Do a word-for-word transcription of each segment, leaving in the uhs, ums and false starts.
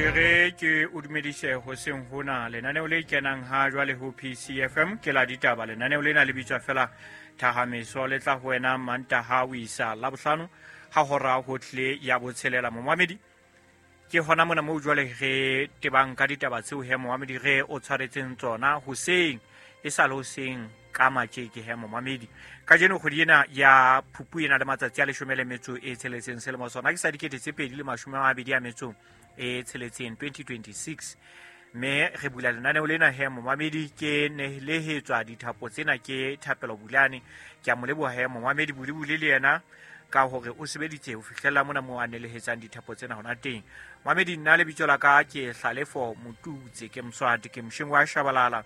ke ge ke o dumedise go seng gona lenaneo le kenang ha jwa le ho P C F M ke la ditaba lenaneo le na le bitswa fela thagameso le tla go wena manta ha o isa la bohlano ha hora go tle ya botshelela momamedi ke hona mona mo jwa le ge tebang ka ditaba tseo he momamedi ge o tshwaretseng tsona ho seng e sa lo seng ka matše ke he momamedi ka jeno go diena ya phupu ena le matsatsi a leshome le metso e tsheletseng selemo sona ke sa dikete tse pedi le mashome a mabedi a metso e tsheletseng twenty twenty-six me re bula lenaneo lena he momamedi ke nehelehetswa dithapo tsena ke thapelo bulane ke a mo leboha he momamedi bulebule le yena ka hore o sebeditse ho fihlella mona mo a nelehetsang dithapo tsena hona teng momamedi nna le bitso la ka ke Hlalefo Motutse ke Mswati ke Msheng wa Shabalala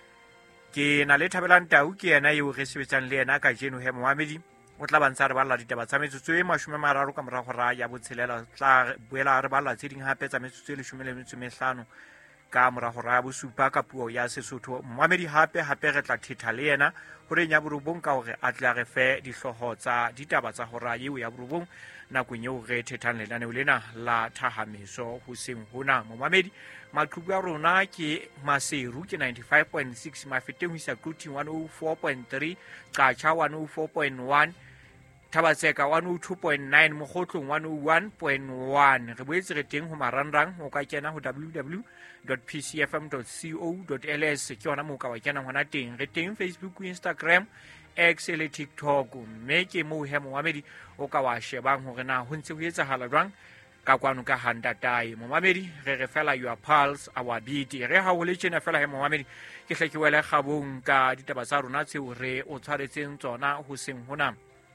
ke na le Thabelang Tau ke yena eo re sebetsang le yena ka jeno he momamedi o tla bantsa re balla ditaba tsa metsotso e mashome mararo ka morago ra ya botshelela tla boela re balla tse ding hape tsa metsotso e leshome le metso mehlano ka morago ra bosupa ka puo ya Sesotho momamedi hape hape re tla thetha le yena hore nya borobong ka hore a tla re fe dihloho tsa ditaba tsa hora eo ya borobong nakong eo re thethang lenaneo lena la thagameso ho seng hona momamedi maqhubu a rona ke Maseru ke ninety-five point six Mafeteng ho isa Kuting one oh four point three Qacha one oh four point one Thabatseka one oh two point nine Mokgotlong one oh one point one re boetse re teng ho marangrang o ka kena ho w w w dot p c f m dot co dot l s ke yona mo ka wa kena hona teng re teng Facebook Instagram X le TikTok mme ke mo he momamedi o ka wa shebang hore na ho ntse ho etsahala jwang ka kwano ka handa tai momamedi re re fela your pulse our beat re ha ho le tjena fela he momamedi ke hle ke wele kgabong ka ditaba tsa rona tseo re o tshwaretseng tsona ho seng hona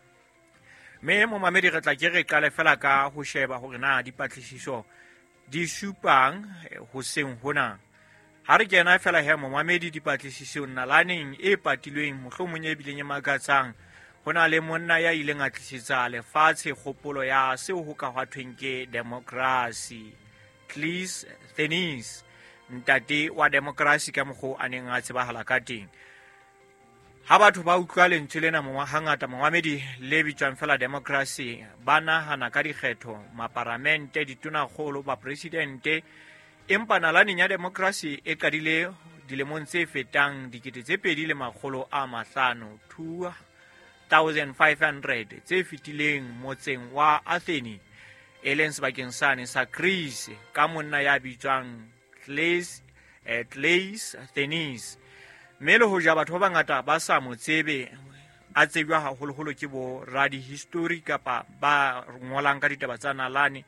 me momamedi re tla ke re qale fela ka ho sheba hore na dipatlisiso di supang ho seng hona ha re kena fela he momamedi dipatlisiso nalaneng e patilweng mohlomong e bileng e magatsang hona le monna ya ileng a tlisetsa lefatshe kgopolo ya seo ho ka hwathweng ke democracy Cleisthenes ntate wa democracy ka mokgo a neng a tsebahala ka teng ha batho ba utlwa lentswe lena mo hangata momamedi le bitswang fela democracy ba nahana ka dikgetho maparamente ditonakgolo ba presidente empa nalaneng ya democracy e qadile dilemong tse fetang dikete tse pedi le makgolo a mahlano two thousand five hundred tse fetileng motseng wa Athene e leng sebakeng sane sa Greece ka monna ya bitswang Cleisthenes mme le hoja batho ba bangata ba sa mo tsebe a tsebjwa haholoholo ke bo radi history kapa ba ngolang ka ditaba tsa nalane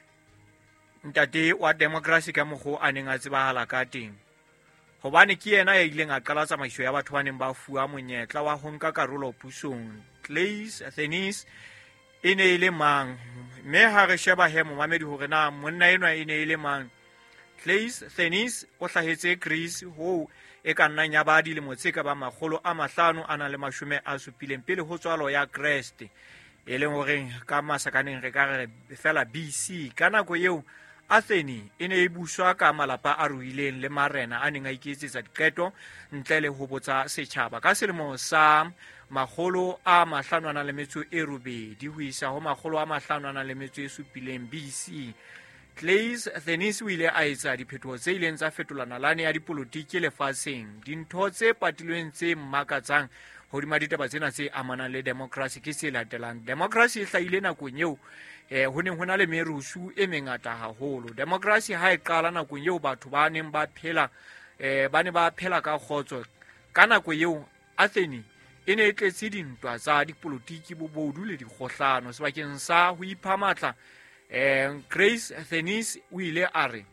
ntate wa democracy ka mokgo a neng a tsebahala ka teng hobane ke yena ya ileng a qala tsamaiso ya batho ba neng ba fuwa monyetla wa ho nka karolo pusong Cleisthenes e ne e le mang mme ha re sheba he momamedi hore na monna enwa e ne e le mang Cleisthenes o hlahetse Greece ho e ka nnang ya ba dilemo tse ka ba makgolo a mahlano a nang le mashome a supileng pele ho tswalo ya Kreste e leng hore ka masakaneng re ka re fela B C ka nako eo Athene e ne e buswa ka malapa a ruileng le marena a neng a iketsetsa diqeto ntle le ho botsa setjhaba ka selemo sa makgolo a mahlano a nang le metso e robedi ho isa ho makgolo a mahlano a nang le metso e supileng B C Cleisthenes o ile a etsa diphetoho tse ileng tsa fetola nalane ya dipolotiki lefatsheng dintho tse patilweng tse mmakatsang hodima ditaba tsena tse amanang le democracy ke se latelang democracy e hlahile nakong eo eh ho neng hona le merusu e mengata haholo democracy ha e qala nakong eo batho ba neng ba phela eh ba ne ba phela ka khotso ka nako eo Athene e ne e tletse dintwa tsa dipolotiki bobodu le dikgohlano sebakeng sa ho ipha matla eh Cleisthenes o ile a re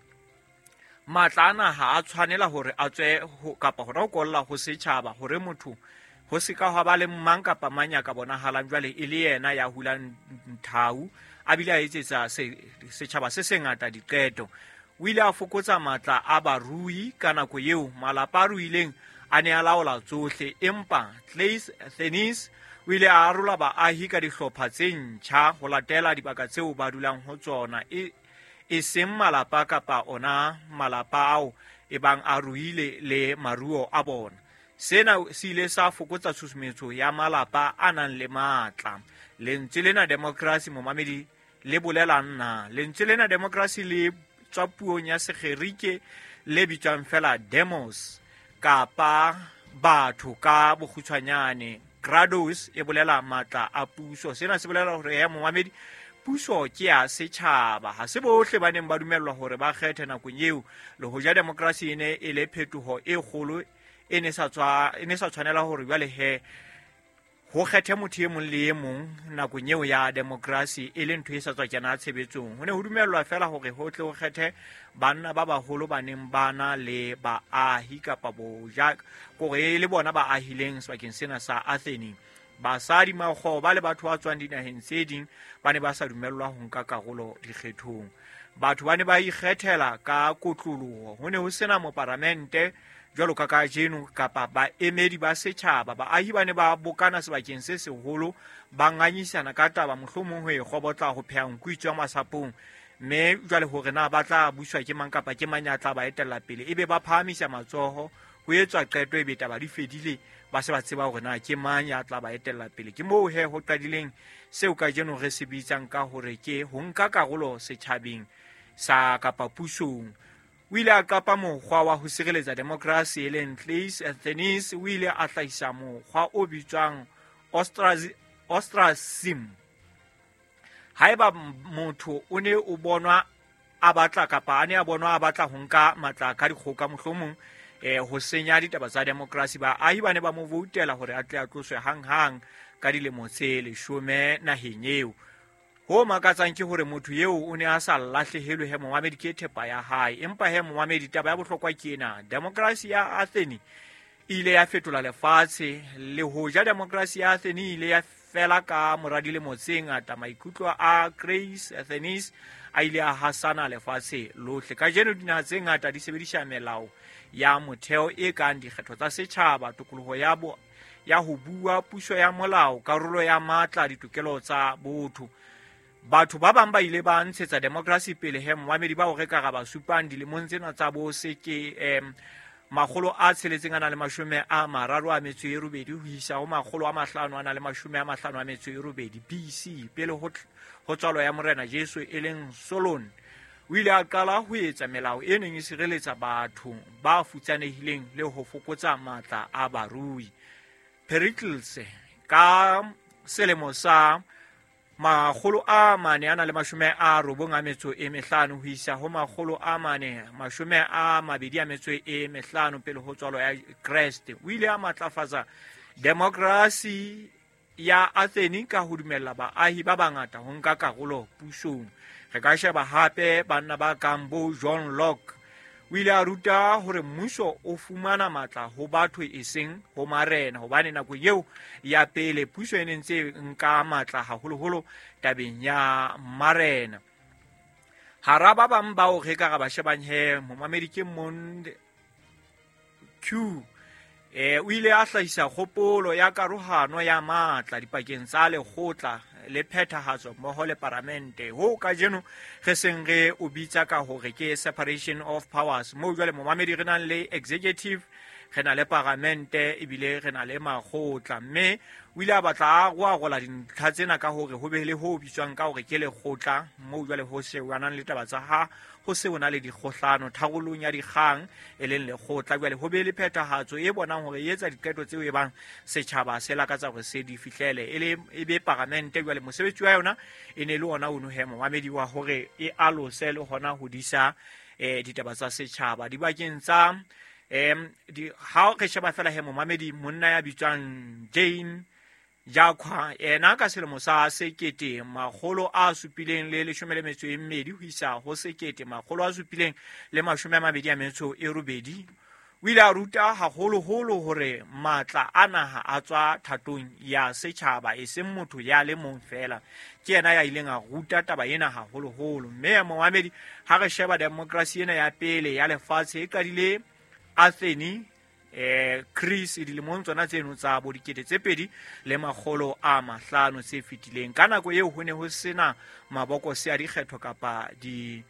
matla ana ha a tshwanela hore a tswe kapa hona ho kolla ho setjhaba hore motho ho se ka ha ba le mang kapa manya ka bonahalang jwale e le yena ya hulang nthau a bile a etsetsa setjhaba se sengata diqeto o ile a fokotsa matla a barui ka nako eo malapa a ruileng a ne a laola tsohle empa Cleisthenes o ile a arola baahi ka dihlopha tse ntjha ho latela dibaka tseo ba dulang ho tsona e e seng malapa kapa ona malapa ao e bang a ruile le maruo a bona sena se ile sa fokotsa tshusumetso ya malapa a nang le matla lentswe lena democracy momamedi le bolelang na lentswe lena democracy le tswa puong ya Sekgerike le bitswang fela demos kapa batho ka bokgutshwanyane. Grados e bolela matla a puso. Sena se bolela hore ya momamedi puso ke ya setjhaba, ha se bohle ba neng ba dumellwa hore ba kgethe nakong eo le hoja demokrasi e ne e le phetoho e kgolo e ne sa tswa e ne sa tshwanela hore jwale he ho kgethe motho e mong le e mong nakong eo ya demokrasi e le ntho e sa tswa kena tshebetsong. Ho ne ho dumellwa fela hore ho tle ho kgethe banna ba baholo ba neng bana le baahi kapa boja kore le bona ba ahileng sebakeng sena sa Athens. Basadi makgoba le batho ba tswang dinaheng tse ding ba ne ba sa dumellwa ho nka karolo dikgethong. Batho ba ne ba ikgethela ka kotloloho. Ho ne ho sena moparlamente jwalo ka kajeno kapa baemedi ba setjhaba. Baahi ba ne ba bokana sebakeng se seholo ba nganyisana ka taba mohlomong ho e kgobotla ho pheha nku itswa masapong, mme jwale hore na ba tla buswa ke mang kapa ke mang ya tla ba etella pele, ebe ba phahamisa matsoho ho etswa qeto ebe taba di fedile ba se ba tseba hore na ke mang ya tla ba etella pele. Ke moo he ho qadileng seo kajeno re se bitsang ka hore ke ho nka karolo setjhabeng sa kapa pusong. O ile a qapa mokgwa wa ho sireletsa demokrasi e leng Athens. O ile a hlahisa mokgwa o bitswang ostracism. Haeba motho o ne o bonwa a batla kapa a ne a bonwa a batla ho nka matla ka dikgoka mohlomong eh ho senya ditaba tsa demokrasi, ba ahi ba ne ba mo voutela hore a tle a tloswe hang-hang ka dilemo tse leshome naheng eo. Ho makatsang ke hore motho eo o ne a sa lahlehelwe he momamedi ke thepa ya hae, empa he momamedi taba ya bohlokwa ke ena: demokrasi ya Athens ile ya fetola lefatshe. Le hoja demokrasi ya Athens ile ya fela ka mora dilemo tse ngata, maikutlo a Grace Athens a ile a hasana lefatshe lohle. Ka jeno dinaha tse ngata di sebedisha melao ya motheo e kang dikgetho tsa setjhaba, tokoloho ya bo ya ho bua, puso ya molao, karolo ya matla, ditokelo tsa botho. Batho ba bang ba ile ba ntshetsa demokrasi pele he momamedi ba o reka ga ba supang dilemong tsena tsa bo se ke em makgolo a tsheletseng ana le mashome a mararo a metso e robedi ho isa ho makgolo a mahlano ana le mashome a mahlano a metso e robedi B C, pele ho ho tswalo ya morena Jesu e leng Solon. O ile a qala ho etsa melao e neng e sireletsa batho ba futsanehileng le ho fokotsa matla a barui. Pericles ka selemo sa makgolo a mane ana le mashome a robong a metso e mehlano ho isa ho makgolo a mane mashome a mabedi a metso e mehlano pele ho tswalo ya Kriste. O ile a matlafatsa demokrasi ya Athens ka ho dumella baahi ba bangata ho nka karolo pusong. Re ka sheba hape banna ba kang bo John Locke. O ile a ruta hore mmuso o fumana matla ho batho e seng ho marena, hobane nako eo ya pele puso e nentse nka matla haholoholo tabeng ya marena. Hara ba bang bao re ka ba shebang he momamedi ke Montesquieu. Eh, o ile a hlahisa kgopolo ya karohano ya matla dipakeng tsa lekgotla le phethahatso mmoho le parlamente. Ho ka jeno re seng re o bitsa ka hore ke separation of powers, moo jwale momamedi re nang le executive, re na le parlamente, ebile re na le makgotla. Mme o ile a batla a goagola dintlha tsena ka hore ho be le ho bitswang ka hore ke lekgotla, moo jwale ho sheuanang le taba tsa ha ho se ona le dikgohlano tharollong ya dikgang e leng lekgotla. Jwale ho be le phethahatso e bonang hore e etsa diqeto tseo e bang setjhaba se lakatsa hore se di fihlele, e le e be parlamente. Jwale mosebetsi wa yona e ne le ona o no he momamedi wa hore e alose le hona ho disa eh ditaba tsa setjhaba dibakeng tsa em di ha re sheba fela he momamedi monna ya bitswang Jane Jakwa ena ka selemo sa sekete makgolo a supileng le leshome le metso e mmedi ho isa ho sekete makgolo a supileng le mashome a mabedi a metso e robedi. O ile a ruta haholoholo hore matla a naha a tswa thatong ya setjhaba e seng motho ya le mong fela. Ke yena ya ileng a ruta taba ena haholoholo. Mme momamedi ha re sheba demokrasi ena ya pele ya lefatshe e qadile Athens eh Chris dilemong tsona tseno tsa bo dikete tse pedi le makgolo a mahlano tse fitileng. Ka nako eo ho ne ho sena maboko se a dikgetho kapa di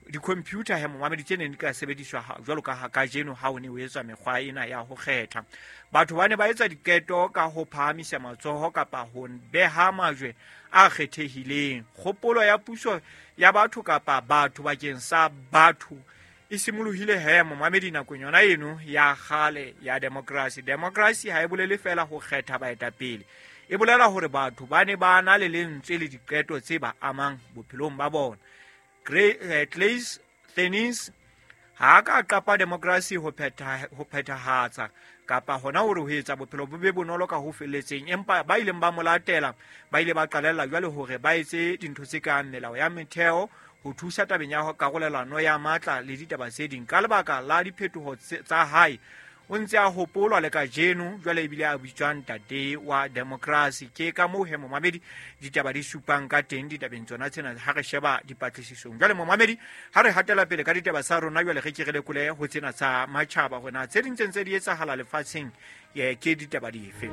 di-computer he momamedi tse neng di ka sebediswa jwalo ka ha ka jeno ha o ne o etswa mekgwa ena ya ho kgetha. Batho ba ne ba etsa diketo ka ho phahamisa matsoho kapa ho beha majwe a kgethehileng. Kgopolo ya puso ya batho kapa batho bakeng sa batho e simolohile he momamedi nakong yona eno ya kgale ya democracy. Democracy ha e bolele fela ho kgetha baetapele, e bolela hore batho ba ne ba na le lentswe le diketo tse ba amang bophelong ba bona. Claes Thenis ha ka qapa democracy ho phetha ho phethahatsa kapa hona hore ho etsa bophelo bo be bonolo ka ho felletseng, empa ba ileng ba molatela ba ile ba qalella jwale hore ba etse dintho tse kang melao ya metheo ho thusa tabeng ya karolelano ya matla le ditaba tse ding. Ka lebaka la diphetoho tsa hae o ntse a hopolwa le ka jeno jwale ebile a bitswang tate wa democracy. Ke ka moo he momamedi ditaba di supang ka teng ditabeng tsona tsena ha re sheba dipatlisisong. Jwale momamedi ha re hatela pele ka ditaba tsa rona jwale re ke re lekole ho tsena tsa matjhaba hona tse ding tse di etsahala lefatsheng ye ke ditaba dife.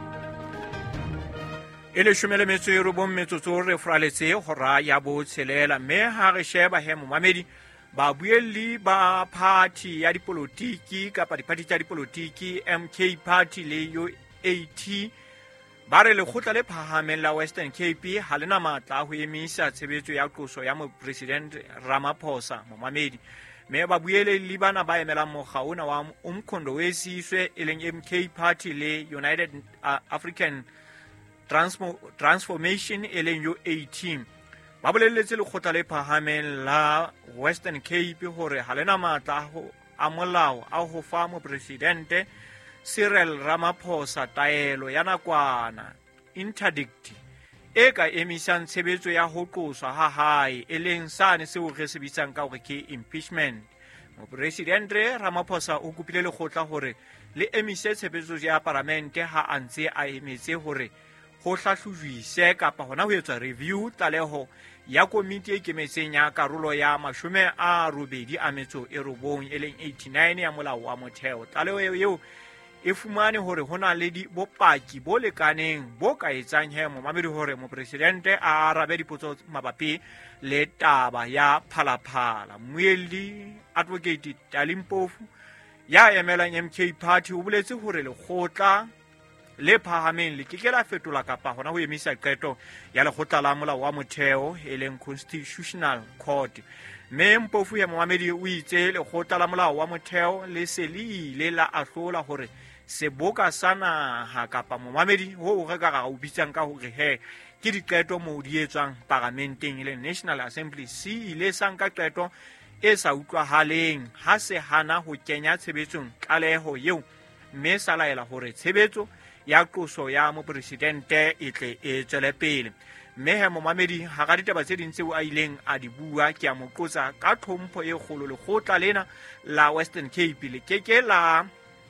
E le shumele metso e robong metsotso re fraletse hora ya bo tshelela, mme ha re sheba he momamedi ba buelli ba party ya dipolotiki kapa dipati tsa dipolotiki M K Party le U A T ba re lekgotla le phahameng la Western Cape ha lena matla ho emisa tshebetso ya qoso ya mopresident Ramaphosa momamedi, mme ba buelli bana ba emelang mokga ona wa umkhondo wesiswe e leng M K Party le United African Transformation e leng U A T ba bolelletse lekgotla le phahameng la Western Cape hore ha lena matla a molao a ho fa mopresidente Cyril Ramaphosa taelo ya nakwana interdict e ka emisang tshebetso ya ho qoswa ha hae e leng sane seo re se bitsang ka hore ke impeachment. Mopresidente Ramaphosa o kopile lekgotla hore le emise tshebetso ya parlamente ha a ntse a emetse hore ho hlahlojise kapa hona ho etswa review taleho ya komiti e ikemetseng ya karolo ya mashome a robedi a metso e robong e leng eighty-nine ya molao wa motheo. Taleho eo e fumane hore hona le di bopaki bo lekaneng bo ka etsang he momamedi hore mopresidente a arabe dipotso mabapi le taba ya phalaphala. Moelli advocate Talimpofu ya emelang M K Party o boletse hore lekgotla le phahameng le ke la fetola kapa hona ho emisa qeto ya lekgotla la molao wa motheo e leng Constitutional Court. Mme Mpofu ya momamedi o itse lekgotla la molao wa motheo le se le ile la ahlola hore seboka sa naha kapa momamedi ho re ka ga o bitsang ka hore he ke diqeto mo di etswang parlamenteng e leng National Assembly se ile sanka qeto e sa utlwahaleng ha se hana ho kenya tshebetsong tlaleho eo, mme sa laela hore tshebetso ya qoso ya mopresidente e tle e tswele pele. Mme he momamedi ha ga ditaba tse ding tseo a ileng a di bua ke a mo qosa ka tlhompho e kgolo lekgotla lena la Western Cape le keke la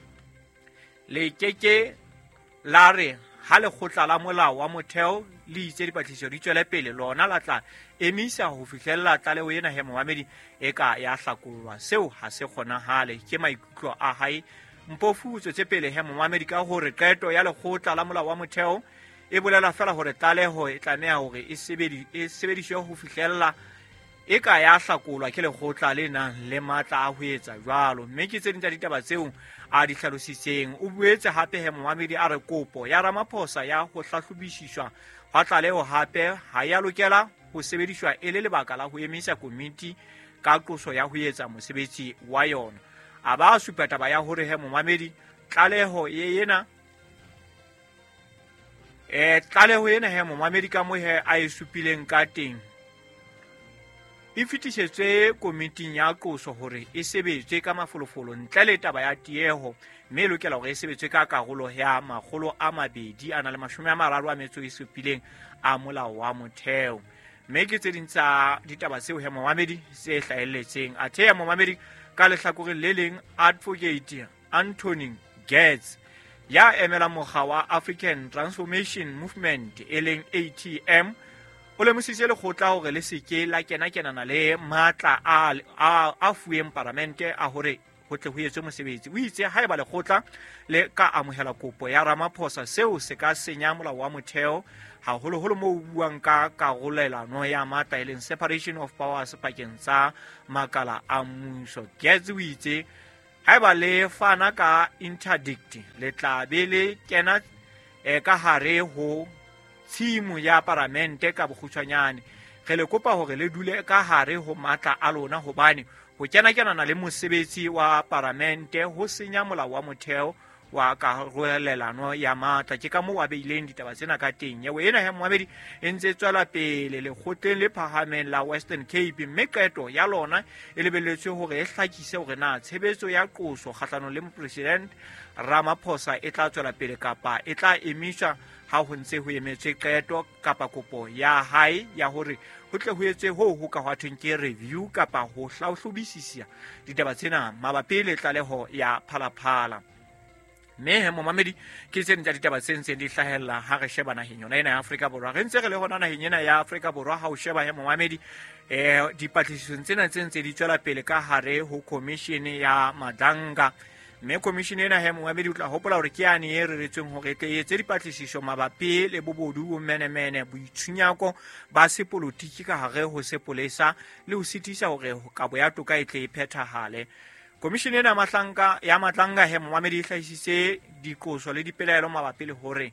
le keke la re ha lekgotla la molao wa motheo le itse dipatliso di tswele pele lona la tla emisa ho fihlella tlaleho ena he momamedi e ka ya hlakolwa. Seo ha se kgonahale ke maikutlo a hae. Mpofu tse pele he momamedi ka hore qeto ya lekgotla la molao wa motheo e bolela fela hore tlaleho e tlameha hore e sebedi e sebediswe ho fihlella e ka ya hlakolwa ke lekgotla le nang le matla a ho etsa jwalo. Mme ke tse ding tsa ditaba tseo a di hlalositseng. O buetse hape he momamedi a re kopo ya Ramaphosa ya ho hlahlobishiswa ha tlaleho hape ha ya lokela ho sebediswa e le lebaka la ho emisa komiti ka qoso ya ho etsa mosebetsi wa yona. A ba supa taba ya hore he momamedi tlaleho ye yena e tlaleho ena he momamedi ka mo he a e supileng ka teng e fitisetswe komiting ya qoso hore e sebetswe ka mafolofolo ntle le taba ya tieho, mme lokela hore e sebetswe ka karolo ya makgolo a mabedi a na le mashome a mararo a metso e supileng a molao wa motheo. Mme ke tse ding tsa ditaba tseo he momamedi se hlahelletseng. A the momamedi ka lehlakoreng le leng advocate Anthony Getz ya emela mokga wa African Transformation Movement e leng A T M o lemositse lekgotla hore le seke la kena kenana le matla a a fueng parlamente a hore ho tle ho etswe mosebetsi. O itse ha eba lekgotla le ka amohela kopo ya Ramaphosa seo se ka senya molao wa motheo haholoholo mo buang ka karolelano ya matla e leng separation of powers pakeng tsa makala a mmuso. Gets o itse haeba le fana ka interdict le tla be le kena e ka hare ho tshimo ya parlamente ka bokgutshwanyane. Re le kopa hore le dule ka hare ho matla a lona hobane ho kena kenana le mosebetsi wa parlamente ho senya molao wa motheo wa karolelano ya matla. Ke ka moo a beileng ditaba tsena ka teng. Nyewe ena he Mohamedi e ntse e tswela pele lekgotleng le phahameng la Western Cape, mme qeto ya lona e lebelletswe hore e hlakise hore na tshebetso ya qoso kgahlano le President Ramaphosa e tla tswela pele kapa e tla emiswa ha ho ntse ho emetswe qeto kapa kopo ya hae ya hore ho tle ho etse ho ho ka hwathweng ke review kapa ho hlahlobisisa ditaba tsena mabapi le tlaleho ya phalaphala. Mme he Mohamedi ke tse ntse ditaba tse ntseng di hlahella ha re sheba naheng yona ena ya Afrika Borwa. Re ntse re le hona naheng ena ya Afrika Borwa ha o sheba he Mohamedi eh dipatlisiso tsena tse ntse di tswela pele ka hare ho commission ya Madanga. Mme commission ena he Mohamedi o tla hopola hore ke yane e reretsweng hore tle etse dipatlisiso mabapi le bobodu bo menemene boitshunyako ba sepolotiki ka hare ho sepolesa le ho sitisa hore kabo ya toka e tle e phethahale. Commission ena mahlanka ya Matlanga he Mohamedi hlahisitse dikoso le dipelaelo mabapi le hore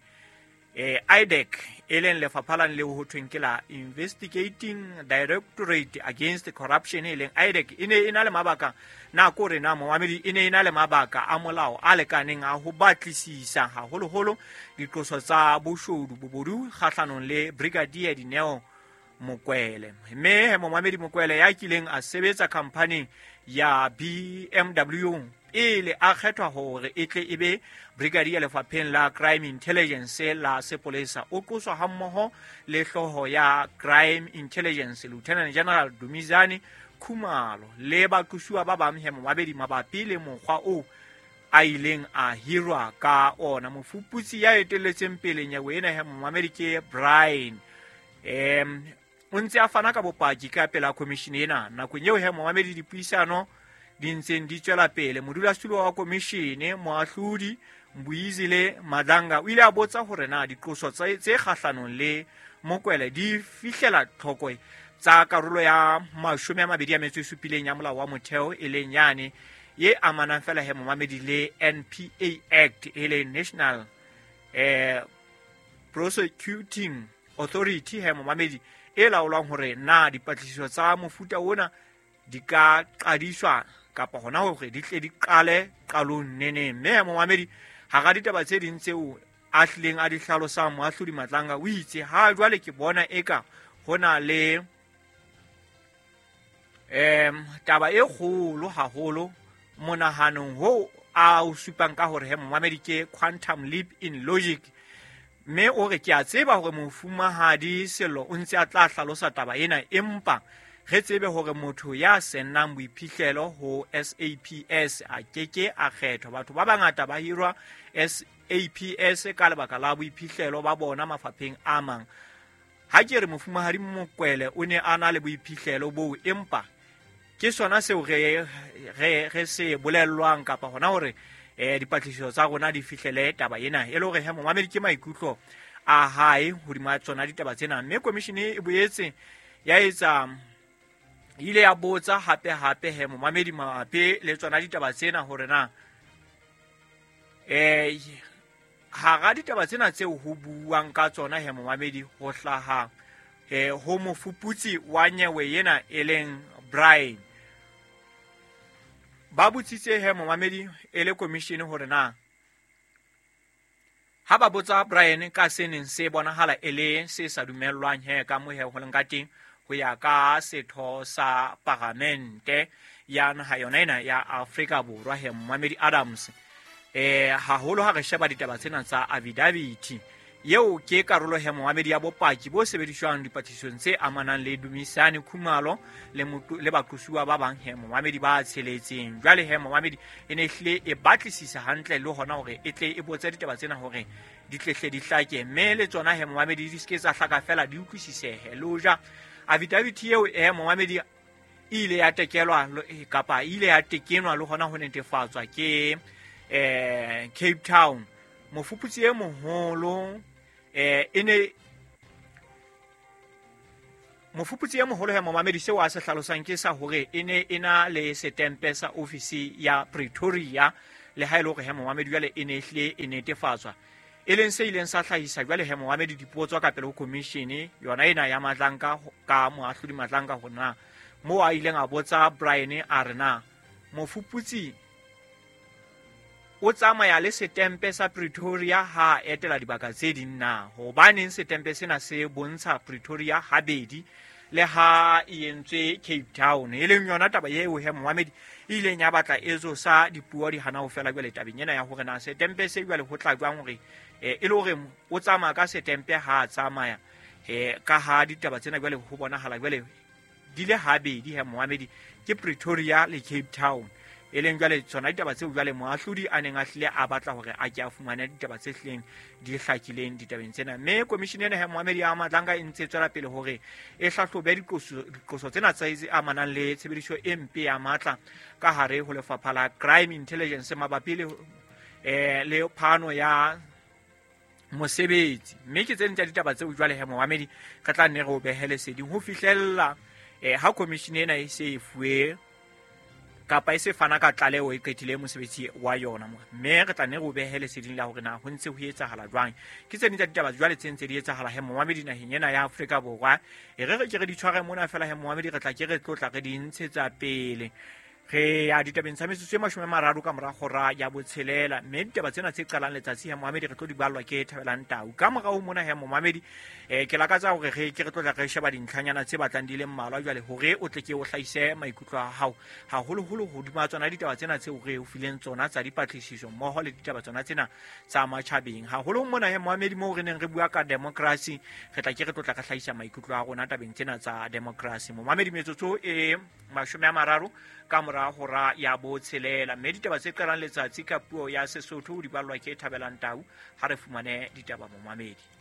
eh I D E C e leng lefaphalang le ho thweng ke la Investigating Directorate Against Corruption e leng I D E C e ne e na le mabaka na ko re na Mohamedi e ne e na le mabaka a molao a lekaneng a ho batlisisa haholoholo dikoso tsa boshodu bobodu kgahlanong le Brigadier Dineo Mokwele. Mme he Mohamedi Mokwele ya kileng a sebetsa company ya B M W ile a kgethwa hore e tle ebe brigadier lefapheng la crime intelligence la sepolesa o qoswa hammoho le hloho ya crime intelligence Lieutenant General Dumizani Khumalo le baqoswa ba bang he Mohamedi mabapi le mokgwa o a ileng a hirwa ka ona. Mofuputsi ya etelletseng pele nyewe ena he Mohamedi ke Brian em o ntse a fana ka bopaki ka pela commission ena nakong eo he Mohamedi dipuisano di ntseng di tswela pele. Modulasetulo wa commission Moahlodi Mbuizile Madanga o ile a botsa hore na diqoso tse kgahlanong le Mokwele di fihlela tlhoko tsa karolo ya mashome a mabedi a metso e supileng ya molao wa motheo e leng yane ye amanang fela he Mohamedi le N P A Act e leng National eh Prosecuting Authority he Mohamedi e laolwang hore na dipatlisiso tsa mofuta ona di ka qadiswa kapa hona hore di tle di qale qalong nene. Mme Mohamedi ha ga ditaba tse ding tseo a hlileng a di hlalosa Moahlodi Matlanga o itse ha jwale ke bona eka hona le em taba e kgolo haholo monahanong ho a o supang ka hore he Mohamedi ke quantum leap in logic. Mme o re ke a tseba hore mofumahadi Sello o ntse a tla hlalosa taba ena empa re tsebe hore motho ya senang boiphihlelo ho S A P S a keke a kgethwa. Batho ba bangata ba hirwa S A P S ka lebaka la boiphihlelo ba bona mafapheng a mang. Ha ke re mofumahadi Mokwele o ne a na le boiphihlelo bo empa ke sona seo re re re se bolellwang kapa hona hore eh dipatlisiso tsa rona di fihlele taba ena e le hore he Mohamedi ke maikutlo a hae hodima tsona ditaba tsena. Mme commission e boetse ya etsa ile ya botsa hape hape he Mohamedi mabapi le tsona ditaba tsena hore na eh ha ga ditaba tsena tseo ho buang ka tsona he Mohamedi ho hlaha eh ho mofuputsi wa nyewe yena e leng Brian ba botsitse he Mohamedi e le commission hore na ha ba botsa Brian ka seneng se bonahala e le se sa dumellwang he ka mo he ho leng ka teng ho ya ka setho sa parlamente ya naha yona ena ya Afrika Borwa he Mohamedi Adams eh haholo ha re sheba ditaba tsena tsa affidavit yeo ke karolo he Mohamedi ya bopaki bo sebediswang dipatlisong tse amanang le Dumisani Khumalo le le baqoswa ba bang he Mohamedi ba tsheletseng. Jwale he Mohamedi e ne hle e batlisisa hantle le hona hore e tle e botsa ditaba tsena hore di tlehle di hlake mme le tsona he Mohamedi di ske tsa hlaka fela di utlwisisehe loja affidavit yeo he Mohamedi ile ya tekelwa kapa ile ya tekenwa le hona ho netefatswa ke eh Cape Town. Mofuputsi e moholo eh ene mofuputsi ya moholo ya momamedi seo a se hlalosang ke sa hore e ne e na le setempe sa ofisi ya Pretoria le ha e le hore he momamedi jwale e ne ehlile e netefatswa e leng se ileng sa hlahisa jwale he momamedi dipuo tswa ka pele ho commission yona ena ya matlanka ka moahlodi matlanka hona mo a ileng a botsa Brian a re na mofuputsi o tsamaya le setempe sa Pretoria ha etela dibaka tse ding na hobaneng setempe sena se bontsha Pretoria habedi le ha e entswe Cape Town e leng yona taba eo he Mohammed ile nya batla ezo sa dipuo di hana ho fela jwale tabeng ena ya hore na setempe se jwale ho tla jwang hore e le hore o tsamaya ka setempe ha tsamaya he ka ha ditaba tsena jwale ho bonahala jwale di le habedi he Mohammed ke Pretoria le Cape Town e leng jwale tsona ditaba tseo jwale moahlodi a neng a hlile a batla hore a ke a fumana ditaba tse hleng di hlakileng ditabeng tsena mme commission ena he Mohammed ya matlanga e ntse tswela pele hore e hlahlobe dikoso tsena tsa itse amanang le tshebediso e mpe ya matla ka hare ho lefapha la crime intelligence mabapi le eh le phano ya mosebetsi mme ke tsentse ditaba tseo jwale he Mohammed ka tla nne re o behele seding ho fihlella eh ha commission ena e se e fuwe kapa e se fana ka tlaleho e qetile mosebetsi wa yona mme re tla ne go behele seding la hore na ho ntse ho etsahala jwang ke tsene tsa ditaba jwale tse ntse di etsahala he Mohammed naheng ena ya Afrika Borwa e re re ke re di tshware mona fela he Mohammed re tla ke re tlotla re di ntshetsa pele re ya ditabeng tsa metsotso e mashome a mararo ka mora hora ya botshelela mme ditaba tsena tse qalang letsatsi he Mohammed re tlo di ballwa ke Thabelang Tau ka mora ho mona he Mohammed eh ke lakatsa hore re ke re tlo tla re sheba dintlhanyana tse batlang di le mmalwa jwale hore o tle ke o hlahise maikutlo a hao ha holo holo ho dima tsona ditaba tsena tse o re o fileng tsona tsa dipatlisiso mmoho le ditaba tsona tsena tsa matjhabeng ha holo mona he Mohammed mo re neng re bua ka democracy re tla ke re tlo tla ka hlahisa maikutlo a rona tabeng tsena tsa democracy Mohammed metsotso e mashome a mararo ka mora hora ya botshelela mme ditaba tse qalang letsatsi ka puo ya Sesotho di ballwa ke Thabelang Tau ha re fumane ditaba Mohammed.